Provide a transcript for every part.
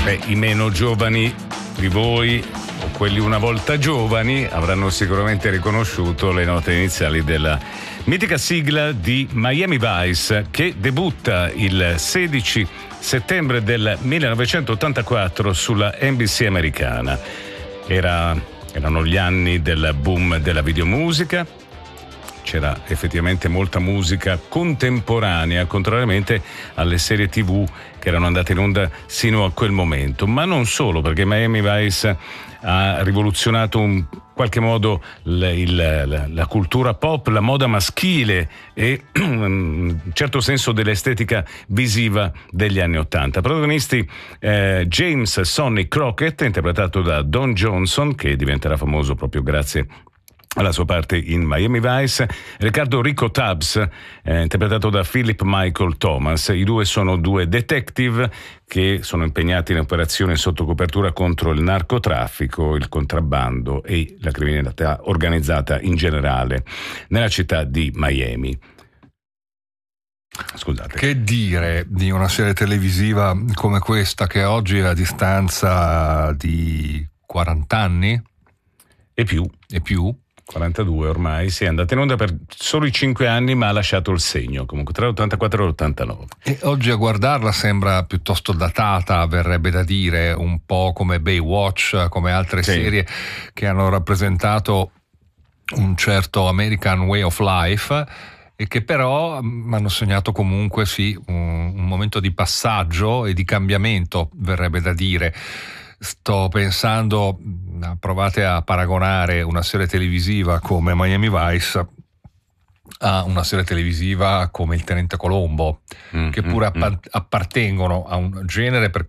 I meno giovani di voi, o quelli una volta giovani, avranno sicuramente riconosciuto le note iniziali della mitica sigla di Miami Vice, che debutta il 16 settembre del 1984 sulla NBC americana. Erano gli anni del boom della videomusica. C'era effettivamente molta musica contemporanea, contrariamente alle serie TV che erano andate in onda sino a quel momento. Ma non solo, perché Miami Vice ha rivoluzionato in qualche modo la cultura pop, la moda maschile e un certo senso dell'estetica visiva degli anni '80. Protagonisti James Sonny Crockett, interpretato da Don Johnson, che diventerà famoso proprio grazie alla sua parte in Miami Vice, Riccardo Rico Tubbs, interpretato da Philip Michael Thomas. I due sono due detective che sono impegnati in operazioni sotto copertura contro il narcotraffico, il contrabbando e la criminalità organizzata in generale nella città di Miami. Scusate. Che dire di una serie televisiva come questa, che oggi è a distanza di 40 anni? E più. 42 ormai, è andata in onda per solo i 5 anni, ma ha lasciato il segno comunque tra l'84 e l'89. E oggi a guardarla sembra piuttosto datata, verrebbe da dire, un po' come Baywatch, come altre serie che hanno rappresentato un certo American way of life e che però hanno segnato comunque un momento di passaggio e di cambiamento, verrebbe da dire. Sto pensando, provate a paragonare una serie televisiva come Miami Vice a una serie televisiva come Il Tenente Colombo, che pure appartengono a un genere per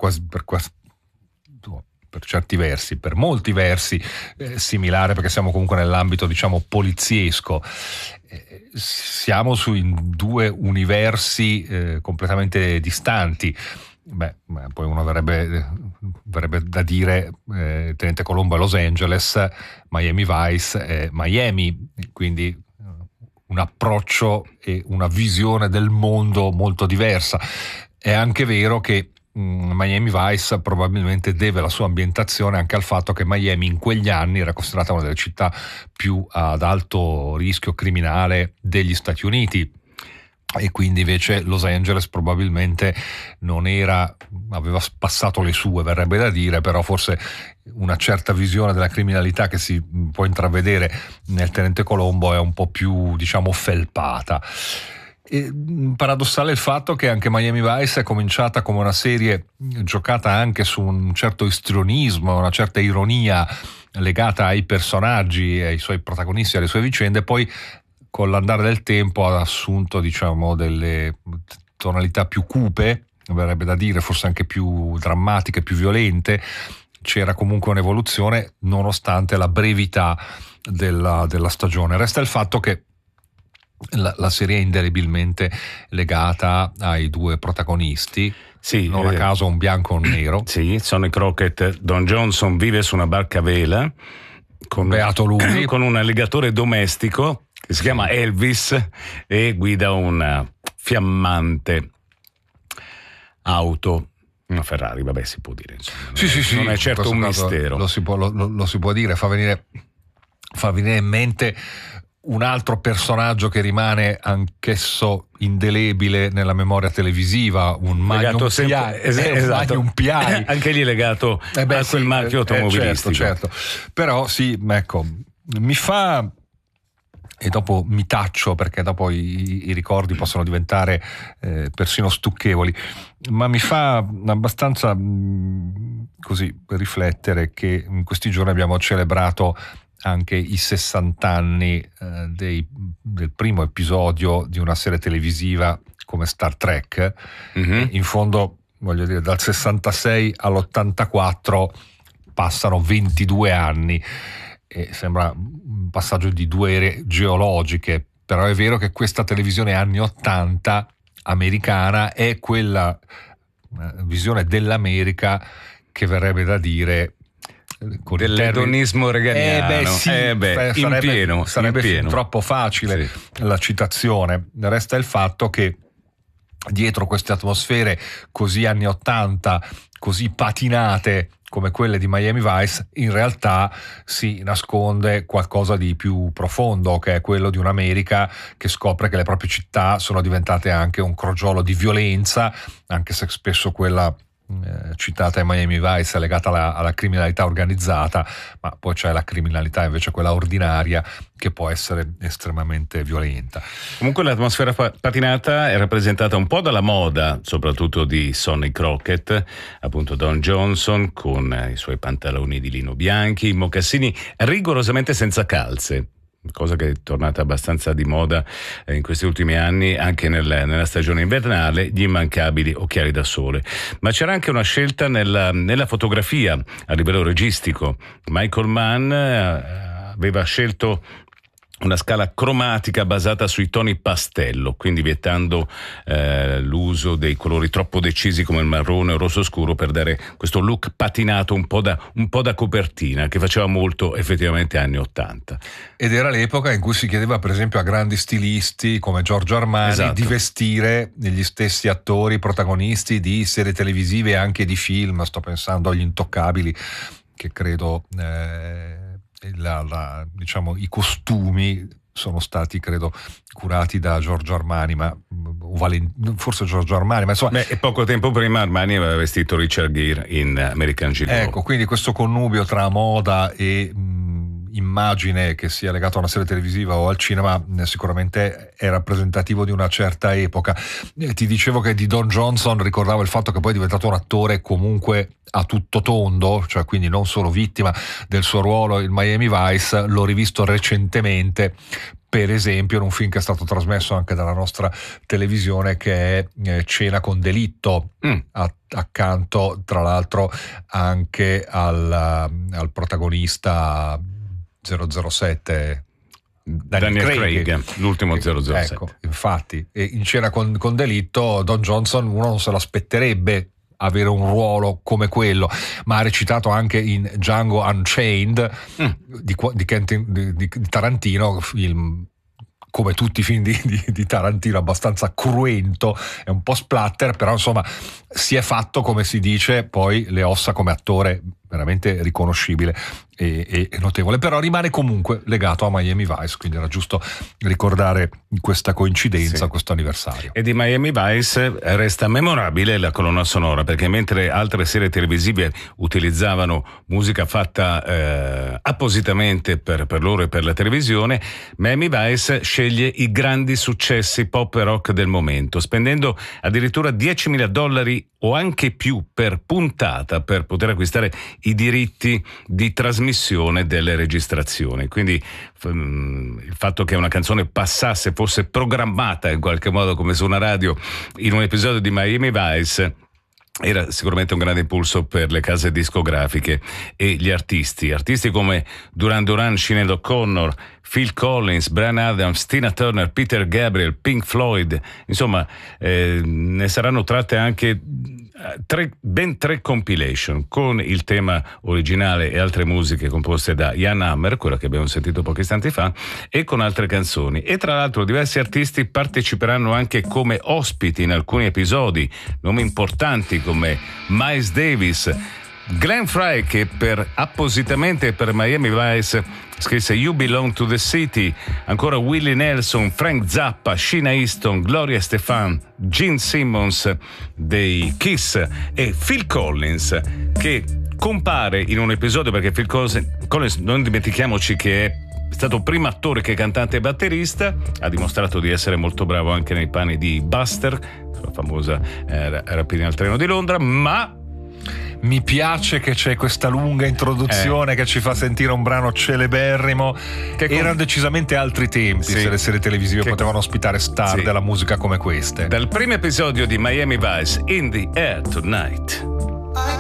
certi versi, per molti versi similare, perché siamo comunque nell'ambito, diciamo, poliziesco. Siamo su due universi completamente distanti. Poi uno verrebbe da dire Tenente Colombo a Los Angeles, Miami Vice è Miami, quindi un approccio e una visione del mondo molto diversa. È anche vero che Miami Vice probabilmente deve la sua ambientazione anche al fatto che Miami in quegli anni era considerata una delle città più ad alto rischio criminale degli Stati Uniti. E quindi invece Los Angeles probabilmente aveva passato le sue, verrebbe da dire, però forse una certa visione della criminalità che si può intravedere nel Tenente Colombo è un po' più, diciamo, felpata. E paradossale il fatto che anche Miami Vice è cominciata come una serie giocata anche su un certo istrionismo, una certa ironia legata ai personaggi, ai suoi protagonisti, alle sue vicende, poi con l'andare del tempo ha assunto, diciamo, delle tonalità più cupe, verrebbe da dire, forse anche più drammatiche, più violente. C'era comunque un'evoluzione nonostante la brevità della stagione. Resta il fatto che la serie è indelebilmente legata ai due protagonisti. Sì, non a caso un bianco e un nero. Sì, Sonny Crockett, Don Johnson vive su una barca a vela beato lui, con un alligatore domestico che si chiama Elvis e guida una fiammante auto, una Ferrari, vabbè, si può dire, insomma. Sì. Non è certo un mistero. Lo si può dire, fa venire in mente un altro personaggio che rimane anch'esso indelebile nella memoria televisiva, un Magnum P.I. Esatto. PI. Anche lì legato a quel marchio automobilistico. Certo. Però sì, ecco, mi fa... E dopo mi taccio, perché dopo i ricordi possono diventare persino stucchevoli, ma mi fa abbastanza così riflettere che in questi giorni abbiamo celebrato anche i 60 anni del primo episodio di una serie televisiva come Star Trek. In fondo, voglio dire, dal 66 all'84 passano 22 anni e sembra un passaggio di due ere geologiche, però è vero che questa televisione anni 80 americana è quella visione dell'America che verrebbe da dire con dell'edonismo reganiano. Sarebbe troppo facile la citazione. Resta il fatto che dietro queste atmosfere così anni 80, così patinate come quelle di Miami Vice, in realtà si nasconde qualcosa di più profondo, che è quello di un'America che scopre che le proprie città sono diventate anche un crogiolo di violenza, anche se spesso quella citata in Miami Vice è legata alla criminalità organizzata, ma poi c'è la criminalità invece quella ordinaria che può essere estremamente violenta. Comunque l'atmosfera patinata è rappresentata un po' dalla moda, soprattutto di Sonny Crockett, appunto Don Johnson con i suoi pantaloni di lino bianchi, i mocassini rigorosamente senza calze, cosa che è tornata abbastanza di moda in questi ultimi anni, anche nella stagione invernale, gli immancabili occhiali da sole. Ma c'era anche una scelta nella fotografia a livello registico. Michael Mann aveva scelto una scala cromatica basata sui toni pastello, quindi vietando l'uso dei colori troppo decisi come il marrone o rosso scuro, per dare questo look patinato un po' da copertina, che faceva molto effettivamente anni 80. Ed era l'epoca in cui si chiedeva per esempio a grandi stilisti come Giorgio Armani, esatto, di vestire gli stessi attori protagonisti di serie televisive e anche di film. Sto pensando agli Intoccabili, che credo diciamo i costumi sono stati, credo, curati da Giorgio Armani, ma forse Giorgio Armani, ma insomma. E poco tempo prima Armani aveva vestito Richard Gere in American Gigolo. Ecco, quindi questo connubio tra moda e immagine, che sia legato a una serie televisiva o al cinema, sicuramente è rappresentativo di una certa epoca. Ti dicevo che di Don Johnson ricordavo il fatto che poi è diventato un attore comunque a tutto tondo, cioè quindi non solo vittima del suo ruolo in Miami Vice. L'ho rivisto recentemente, per esempio in un film che è stato trasmesso anche dalla nostra televisione, che è Cena con delitto, accanto tra l'altro anche al protagonista 007 Daniel Craig, l'ultimo 007. Ecco, infatti, in Cena con delitto Don Johnson uno non se l'aspetterebbe avere un ruolo come quello, ma ha recitato anche in Django Unchained di Tarantino, film, come tutti i film di Tarantino, abbastanza cruento, è un po' splatter, però insomma si è fatto, come si dice, poi le ossa come attore veramente riconoscibile e notevole, però rimane comunque legato a Miami Vice, quindi era giusto ricordare questa coincidenza, sì, questo anniversario. E di Miami Vice resta memorabile la colonna sonora, perché mentre altre serie televisive utilizzavano musica fatta appositamente per loro e per la televisione, Miami Vice sceglie i grandi successi pop e rock del momento, spendendo addirittura $10.000 o anche più per puntata per poter acquistare i diritti di trasmissione delle registrazioni. Quindi il fatto che una canzone passasse, fosse programmata in qualche modo come su una radio in un episodio di Miami Vice, era sicuramente un grande impulso per le case discografiche e gli artisti come Duran Duran, Sinéad O'Connor, Phil Collins, Bryan Adams, Tina Turner, Peter Gabriel, Pink Floyd. Insomma, ne saranno tratte anche ben tre compilation con il tema originale e altre musiche composte da Jan Hammer, quella che abbiamo sentito pochi istanti fa, e con altre canzoni. E tra l'altro diversi artisti parteciperanno anche come ospiti in alcuni episodi, nomi importanti come Miles Davis, Glenn Frey, che appositamente per Miami Vice scrisse You Belong to the City, ancora Willie Nelson, Frank Zappa, Sheena Easton, Gloria Estefan, Gene Simmons dei Kiss e Phil Collins, che compare in un episodio, perché Phil Collins, non dimentichiamoci che è stato prima attore che cantante e batterista, ha dimostrato di essere molto bravo anche nei panni di Buster, la famosa rapina al treno di Londra, ma mi piace che c'è questa lunga introduzione che ci fa sentire un brano celeberrimo. Erano decisamente altri tempi, sì, se le serie televisive potevano ospitare star della musica come queste. Dal primo episodio di Miami Vice, In the Air Tonight.